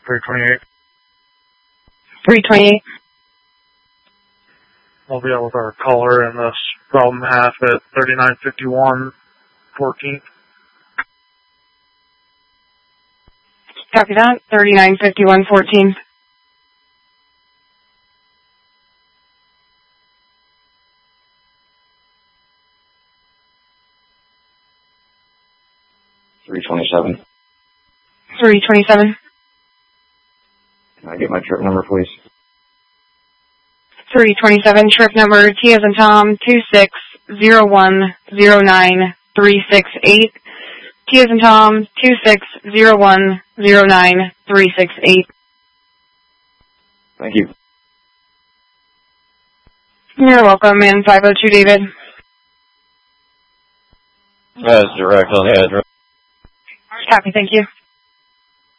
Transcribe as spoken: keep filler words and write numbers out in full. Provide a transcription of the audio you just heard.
three twenty-eight. three twenty-eight. We'll be out with our caller in this problem half at thirty-nine fifty-one fourteen. Copy that. thirty-nine fifty-one fourteen. three twenty-seven. three twenty-seven. Can I get my trip number, please? three twenty-seven, trip number T as in Tom, two six zero one zero nine three six eight. T as in Tom, two six zero one zero nine three six eight. Thank you. You're welcome, and five oh two David. That's direct on the address. Copy, thank you.